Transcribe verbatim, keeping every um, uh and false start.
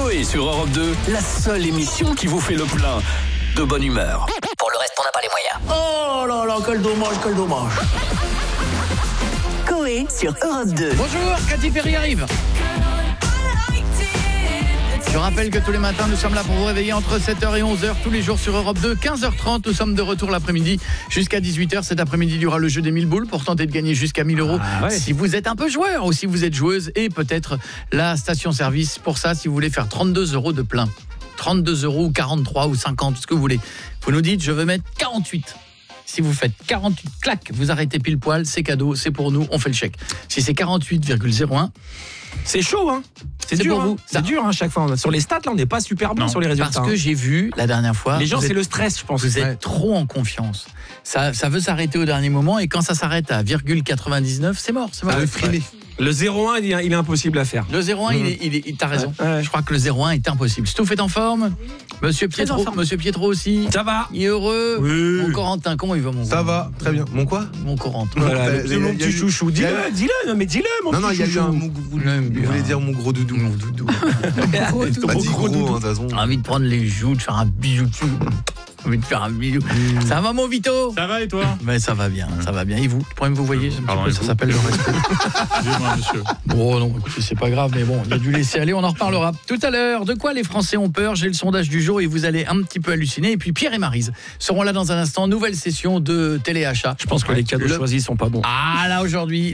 Coé sur Europe deux, la seule émission qui vous fait le plein de bonne humeur. Pour le reste, on n'a pas les moyens. Oh là là, quel dommage, quel dommage. Coé sur Europe deux. Bonjour, Katy Perry arrive. Je rappelle que tous les matins, nous sommes là pour vous réveiller entre sept heures et onze heures, tous les jours sur Europe deux, quinze heures trente. Nous sommes de retour l'après-midi jusqu'à dix-huit heures. Cet après-midi, il y aura le jeu des mille boules pour tenter de gagner jusqu'à mille euros. Ah ouais. Si vous êtes un peu joueur ou si vous êtes joueuse, et peut-être la station-service pour ça, si vous voulez faire trente-deux euros de plein. trente-deux euros ou quarante-trois ou cinquante, ce que vous voulez. Vous nous dites, je veux mettre quarante-huit. Si vous faites quarante-huit, clac, vous arrêtez pile poil, c'est cadeau, c'est pour nous, on fait le chèque. Si c'est quarante-huit virgule zéro un, c'est chaud, hein. C'est, c'est dur, pour vous. Hein. C'est dur, hein, chaque fois. Sur les stats, là, on n'est pas super bon non, sur les résultats. Parce que hein. j'ai vu la dernière fois. Les gens, c'est êtes, le stress, je pense. Vous ouais. êtes trop en confiance. Ça, ça veut s'arrêter au dernier moment et quand ça s'arrête à virgule quatre-vingt-dix-neuf, c'est mort. C'est mort. Ah, ouais. Le zéro un, il est, il est impossible à faire. Le zéro un, mmh. il est, il est, t'as raison. Ouais, ouais. Je crois que le zéro un est impossible. Stouff est en forme. Monsieur Pietro, Monsieur Pietro aussi. Ça va. Il est heureux. Oui. Mon Corentin, comment il va, mon Ça va, très bien. Mon quoi Mon Corentin. Voilà, le, le, mon petit chouchou. Dis-le, dis-le, non mais dis-le, mon non, petit non, il y a eu un. Vous voulez dire mon gros doudou. Mon doudou. Pas dit gros, de toute façon. J'ai envie de prendre les joues, de faire un bisou dessus. J'ai envie de faire un bisou. Mmh. Ça va, mon Vito? Ça va et toi? Ben, ça va bien, ça va bien. Et vous? Le problème, vous voyez, Pardon, peu, ça vous s'appelle le respect. Excusez-moi, monsieur. Bon, non, c'est pas grave, mais bon, il a dû laisser aller, on en reparlera tout à l'heure. De quoi les Français ont peur? J'ai le sondage du jour et vous allez un petit peu halluciner. Et puis Pierre et Maryse seront là dans un instant. Nouvelle session de téléachat. Je pense que les cadeaux le... choisis sont pas bons. Ah, là, aujourd'hui,